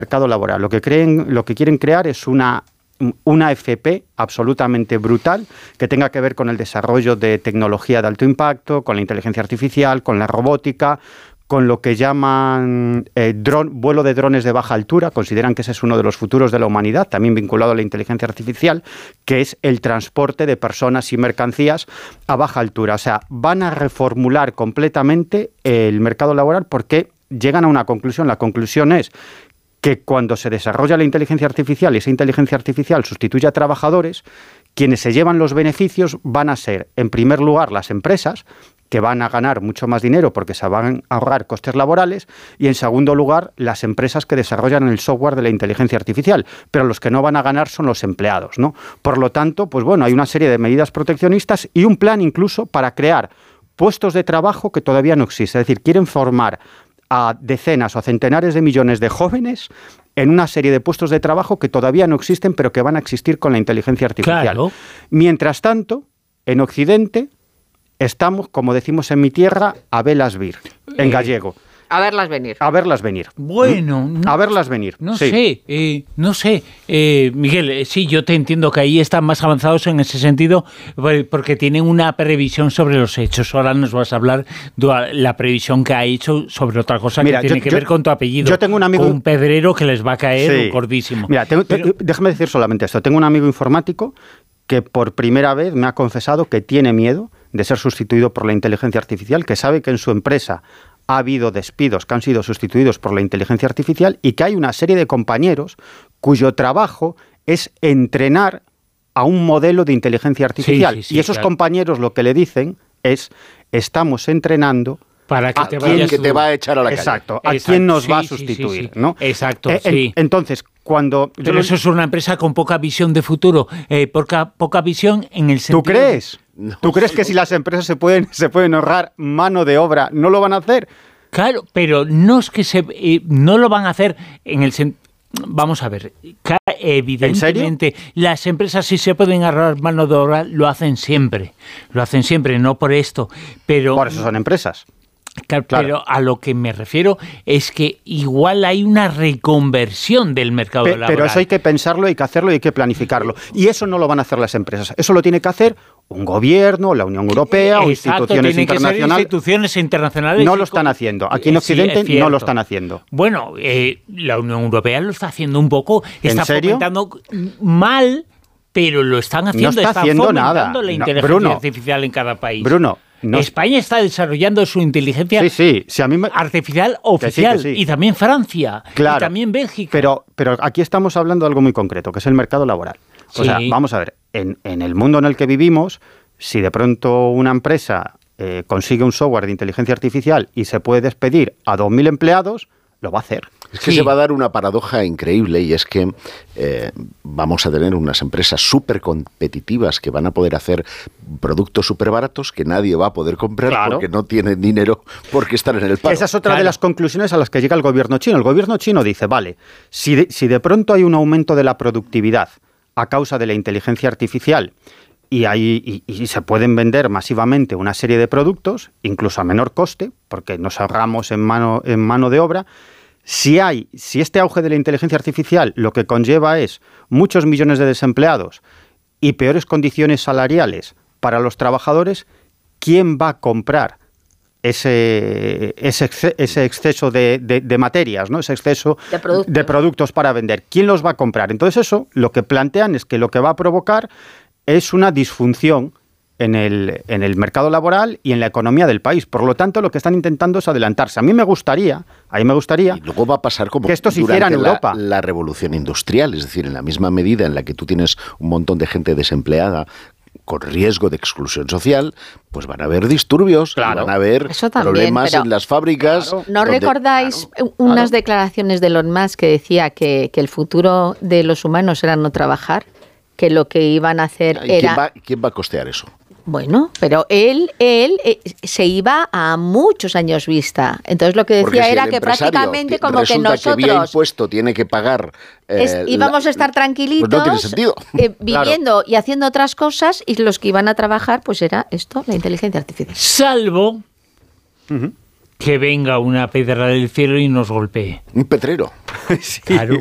mercado laboral. Lo que quieren crear es una FP absolutamente brutal que tenga que ver con el desarrollo de tecnología de alto impacto, con la inteligencia artificial, con la robótica, con lo que llaman vuelo de drones de baja altura. Consideran que ese es uno de los futuros de la humanidad, también vinculado a la inteligencia artificial, que es el transporte de personas y mercancías a baja altura. O sea, van a reformular completamente el mercado laboral porque llegan a una conclusión. La conclusión es que cuando se desarrolla la inteligencia artificial y esa inteligencia artificial sustituye a trabajadores, quienes se llevan los beneficios van a ser, en primer lugar, las empresas, que van a ganar mucho más dinero porque se van a ahorrar costes laborales, y en segundo lugar, las empresas que desarrollan el software de la inteligencia artificial, pero los que no van a ganar son los empleados, ¿no? Por lo tanto, pues bueno, hay una serie de medidas proteccionistas y un plan incluso para crear puestos de trabajo que todavía no existen. Es decir, quieren formar a decenas o a centenares de millones de jóvenes en una serie de puestos de trabajo que todavía no existen, pero que van a existir con la inteligencia artificial. Claro. Mientras tanto, en Occidente estamos, como decimos en mi tierra, a velas vir, en gallego. A verlas venir. A verlas venir. Bueno. A verlas venir. No sé. Miguel, sí, yo te entiendo que ahí están más avanzados en ese sentido porque tienen una previsión sobre los hechos. Ahora nos vas a hablar de la previsión que ha hecho sobre otra cosa. Mira, que tiene que ver con tu apellido. Yo tengo un amigo... Con un pedrero que les va a caer gordísimo. Mira, déjame decir solamente esto. Tengo un amigo informático que por primera vez me ha confesado que tiene miedo de ser sustituido por la inteligencia artificial, que sabe que en su empresa ha habido despidos que han sido sustituidos por la inteligencia artificial y que hay una serie de compañeros cuyo trabajo es entrenar a un modelo de inteligencia artificial. Y esos compañeros lo que le dicen es, estamos entrenando para que te va a echar a la calle. Exacto, a quién nos va a sustituir, ¿no? Exacto, Entonces, cuando... Pero eso es una empresa con poca visión de futuro, poca visión en el sentido... ¿Tú crees? No. ¿Tú crees que si las empresas se pueden ahorrar mano de obra, no lo van a hacer? Claro, pero no es que no lo van a hacer en el sentido... Vamos a ver, evidentemente las empresas si se pueden ahorrar mano de obra lo hacen siempre, no por esto, pero... Por eso son empresas. Claro. Pero a lo que me refiero es que igual hay una reconversión del mercado laboral. Pero eso hay que pensarlo, hay que hacerlo y hay que planificarlo. Y eso no lo van a hacer las empresas. Eso lo tiene que hacer un gobierno, la Unión Europea o instituciones internacionales. Instituciones internacionales. No lo están haciendo. Aquí en Occidente no lo están haciendo. Bueno, la Unión Europea lo está haciendo un poco. Está fomentando mal, pero lo están haciendo. No está haciendo nada. La inteligencia artificial en cada país. Bruno. España está desarrollando su inteligencia artificial oficial y también Francia y también Bélgica. Pero aquí estamos hablando de algo muy concreto, que es el mercado laboral. O sea, vamos a ver, en el mundo en el que vivimos, si de pronto una empresa consigue un software de inteligencia artificial y se puede despedir a 2.000 empleados, lo va a hacer. Es que se va a dar una paradoja increíble y es que vamos a tener unas empresas súper competitivas que van a poder hacer productos súper baratos que nadie va a poder comprar porque no tienen dinero porque están en el paro. Esa es otra de las conclusiones a las que llega el gobierno chino. El gobierno chino dice, vale, si de pronto hay un aumento de la productividad a causa de la inteligencia artificial y se pueden vender masivamente una serie de productos, incluso a menor coste, porque nos ahorramos en mano de obra. Si este auge de la inteligencia artificial lo que conlleva es muchos millones de desempleados y peores condiciones salariales para los trabajadores, ¿quién va a comprar ese exceso de materias, ¿no? Ese exceso de productos para vender? ¿Quién los va a comprar? Entonces eso lo que plantean es que lo que va a provocar es una disfunción en el mercado laboral y en la economía del país. Por lo tanto, lo que están intentando es adelantarse. A mí me gustaría y luego va a pasar como que esto se hiciera en Europa. La revolución industrial, es decir, en la misma medida en la que tú tienes un montón de gente desempleada con riesgo de exclusión social, pues van a haber disturbios, van a haber problemas en las fábricas. ¿No recordáis unas declaraciones de Elon Musk que decía que el futuro de los humanos era no trabajar? Que lo que iban a hacer era... ¿Quién va a costear eso? Bueno, pero él se iba a muchos años vista. Entonces lo que decía era que prácticamente como que nosotros... que vía impuesto tiene que pagar... íbamos a estar tranquilitos, pues no tiene sentido. Viviendo y haciendo otras cosas, y los que iban a trabajar pues era esto, la inteligencia artificial. Salvo que venga una piedra del cielo y nos golpee. Un petrero. Sí. Claro.